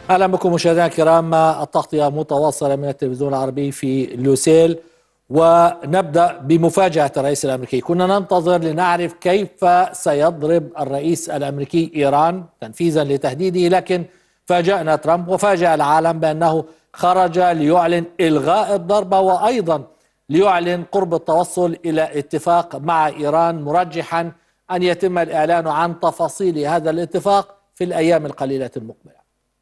أهلا بكم مشاهدينا الكرام. التغطية متواصلة من التلفزيون العربي في لوسيل، ونبدأ بمفاجأة الرئيس الأمريكي. كنا ننتظر لنعرف كيف سيضرب الرئيس الأمريكي إيران تنفيذا لتهديده، لكن فاجأنا ترامب وفاجأ العالم بأنه خرج ليعلن إلغاء الضربة، وأيضا ليعلن قرب التوصل إلى اتفاق مع إيران، مرجحا أن يتم الإعلان عن تفاصيل هذا الاتفاق في الأيام القليلة المقبلة.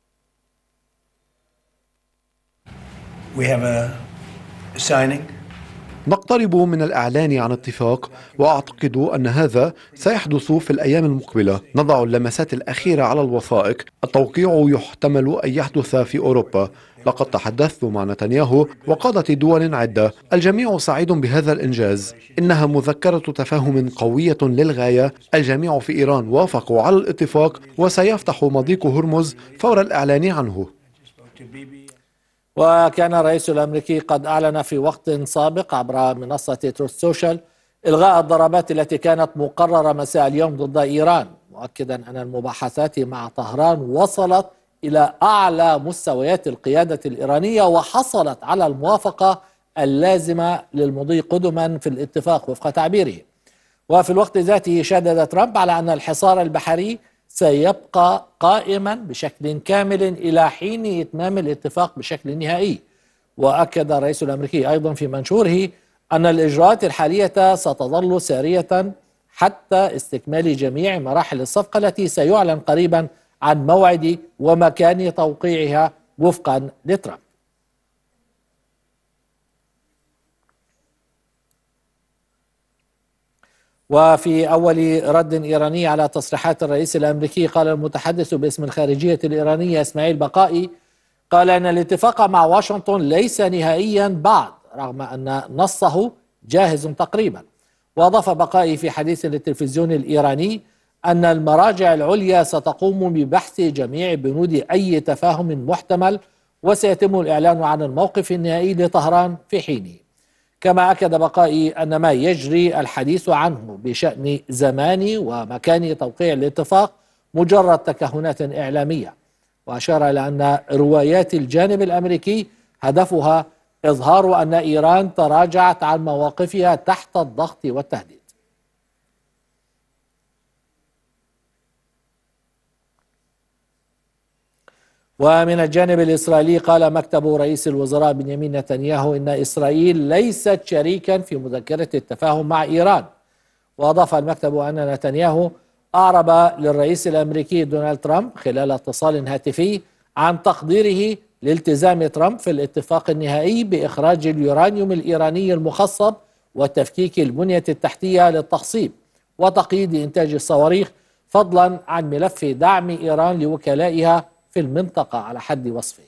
نقترب من الإعلان عن اتفاق، وأعتقد أن هذا سيحدث في الأيام المقبلة. نضع اللمسات الأخيرة على الوثائق. التوقيع يحتمل أن يحدث في أوروبا. لقد تحدثت مع نتنياهو وقادة دول عدة. الجميع سعيد بهذا الإنجاز. إنها مذكرة تفاهم قوية للغاية. الجميع في إيران وافقوا على الاتفاق، وسيفتح مضيق هرمز فور الإعلان عنه. وكان الرئيس الأمريكي قد أعلن في وقت سابق عبر منصة تروث سوشيال إلغاء الضربات التي كانت مقررة مساء اليوم ضد إيران، مؤكدا أن المباحثات مع طهران وصلت إلى أعلى مستويات القيادة الإيرانية، وحصلت على الموافقة اللازمة للمضي قدما في الاتفاق وفق تعبيره. وفي الوقت ذاته شدد ترامب على أن الحصار البحري سيبقى قائما بشكل كامل إلى حين إتمام الاتفاق بشكل نهائي. وأكد الرئيس الأمريكي أيضا في منشوره أن الإجراءات الحالية ستظل سارية حتى استكمال جميع مراحل الصفقة التي سيعلن قريبا عن موعد ومكان توقيعها وفقا لترامب. وفي أول رد إيراني على تصريحات الرئيس الأمريكي، قال المتحدث باسم الخارجية الإيرانية إسماعيل بقائي، قال أن الاتفاق مع واشنطن ليس نهائيا بعد، رغم أن نصه جاهز تقريبا. وأضاف بقائي في حديث للتلفزيون الإيراني أن المراجع العليا ستقوم ببحث جميع بنود أي تفاهم محتمل، وسيتم الإعلان عن الموقف النهائي لطهران في حينه. كما أكد بقائي أن ما يجري الحديث عنه بشأن زمان ومكان توقيع الاتفاق مجرد تكهنات إعلامية، وأشار إلى أن روايات الجانب الأمريكي هدفها إظهار أن إيران تراجعت عن مواقفها تحت الضغط والتهديد. ومن الجانب الإسرائيلي، قال مكتب رئيس الوزراء بنيامين نتنياهو إن إسرائيل ليست شريكا في مذكرة التفاهم مع إيران. وأضاف المكتب أن نتنياهو أعرب للرئيس الأمريكي دونالد ترامب خلال اتصال هاتفي عن تقديره لالتزام ترامب في الاتفاق النهائي بإخراج اليورانيوم الإيراني المخصب وتفكيك البنية التحتية للتخصيب وتقييد إنتاج الصواريخ، فضلا عن ملف دعم إيران لوكلائها في المنطقة على حد وصفه.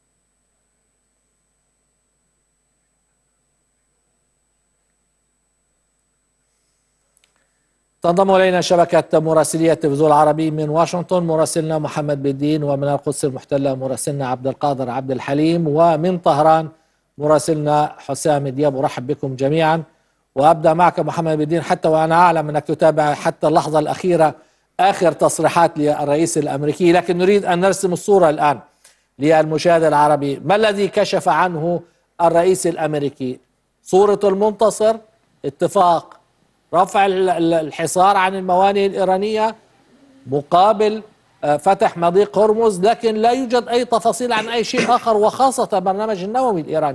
تنضم إلينا شبكة مراسلي التلفزيون العربي من واشنطن مراسلنا محمد بالدين، ومن القدس المحتلة مراسلنا عبد القادر عبد الحليم، ومن طهران مراسلنا حسام دياب. أرحب بكم جميعا، وأبدأ معك محمد بالدين، حتى وأنا أعلم أنك تتابع حتى اللحظة الأخيرة آخر تصريحات للرئيس الأمريكي، لكن نريد أن نرسم الصورة الآن للمشاهد العربي. ما الذي كشف عنه الرئيس الأمريكي؟ صورة المنتصر، اتفاق رفع الحصار عن الموانئ الإيرانية مقابل فتح مضيق هرمز، لكن لا يوجد أي تفاصيل عن أي شيء آخر، وخاصة برنامج النووي الإيراني.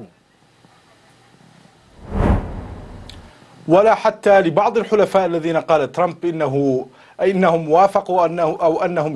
ولا حتى لبعض الحلفاء الذين قال ترامب انهم وافقوا انهم